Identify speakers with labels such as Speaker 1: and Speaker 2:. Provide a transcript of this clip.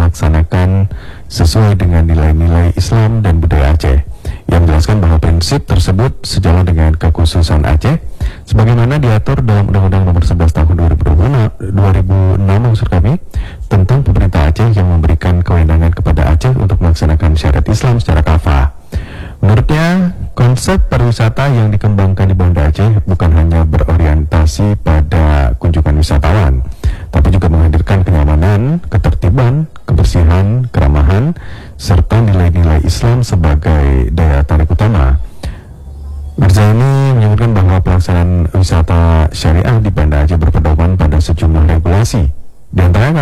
Speaker 1: dilaksanakan sesuai dengan nilai-nilai Islam dan budaya Aceh. Yang menjelaskan bahwa prinsip tersebut sejalan dengan kekhususan Aceh sebagaimana diatur dalam Undang-Undang Nomor 11 Tahun 2006 maksud kami, tentang pemerintah Aceh yang memberikan kewenangan kepada Aceh untuk melaksanakan syariat Islam secara kafah. Menurutnya, konsep pariwisata yang dikembangkan di Banda Aceh bukan hanya berorientasi pada kunjungan wisatawan, tapi juga menghadirkan kenyamanan, ketertiban, kebersihan, keramahan, serta nilai-nilai Islam sebagai daya tarik utama. Mirza ini menyebutkan bahwa pelaksanaan wisata syariah di Banda Aceh berpedoman pada sejumlah regulasi, di antaranya